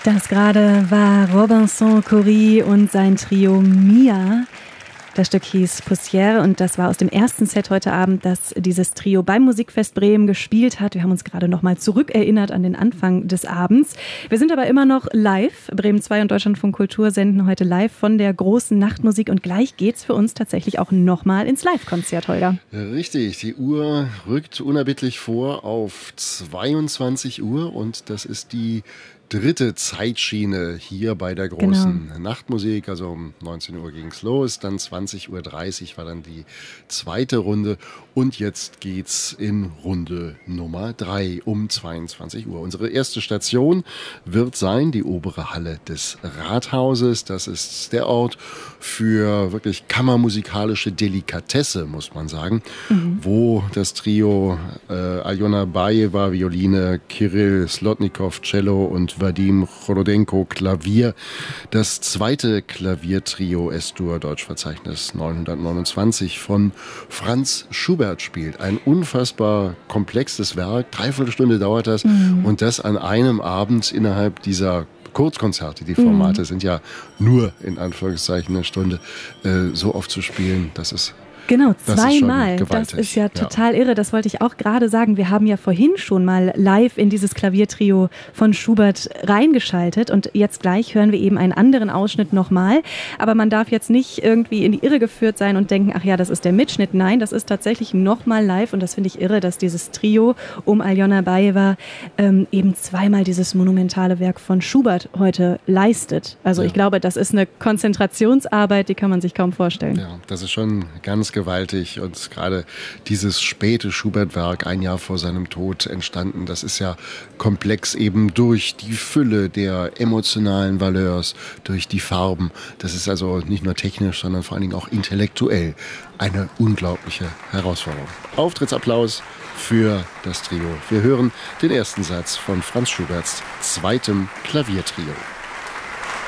Das gerade war Robinson Cory und sein Trio Mia. Das Stück hieß Poussière und das war aus dem ersten Set heute Abend, das dieses Trio beim Musikfest Bremen gespielt hat. Wir haben uns gerade noch mal zurückerinnert an den Anfang des Abends. Wir sind aber immer noch live. Bremen 2 und Deutschlandfunk Kultur senden heute live von der großen Nachtmusik und gleich geht's für uns tatsächlich auch noch mal ins Live-Konzert, Holger. Richtig, die Uhr rückt unerbittlich vor auf 22 Uhr und das ist die dritte Zeitschiene hier bei der großen Nachtmusik. Also um 19 Uhr ging es los, dann 20.30 Uhr war dann die zweite Runde und jetzt geht's in Runde Nummer 3 um 22 Uhr. Unsere erste Station wird sein die obere Halle des Rathauses. Das ist der Ort für wirklich kammermusikalische Delikatesse, muss man sagen, wo das Trio Aljona Bajeva, Violine, Kirill Slotnikow, Cello und Vadim Chorodenko, Klavier, das zweite Klaviertrio S-Dur, Deutschverzeichnis 929 von Franz Schubert spielt. Ein unfassbar komplexes Werk, 3/4 Stunde dauert das und das an einem Abend innerhalb dieser Kurzkonzerte, die Formate sind ja nur in Anführungszeichen eine Stunde, so oft zu spielen, das ist... Genau, zweimal. Das ist ja total irre. Das wollte ich auch gerade sagen. Wir haben ja vorhin schon mal live in dieses Klaviertrio von Schubert reingeschaltet und jetzt gleich hören wir eben einen anderen Ausschnitt nochmal. Aber man darf jetzt nicht irgendwie in die Irre geführt sein und denken, ach ja, das ist der Mitschnitt. Nein, das ist tatsächlich nochmal live und das finde ich irre, dass dieses Trio um Aljona Bajeva eben zweimal dieses monumentale Werk von Schubert heute leistet. Also ich glaube, das ist eine Konzentrationsarbeit, die kann man sich kaum vorstellen. Ja, das ist schon ganz gewaltig und gerade dieses späte Schubert-Werk, ein Jahr vor seinem Tod entstanden, das ist ja komplex eben durch die Fülle der emotionalen Valeurs, durch die Farben. Das ist also nicht nur technisch, sondern vor allen Dingen auch intellektuell eine unglaubliche Herausforderung. Auftrittsapplaus für das Trio. Wir hören den ersten Satz von Franz Schuberts zweitem Klaviertrio.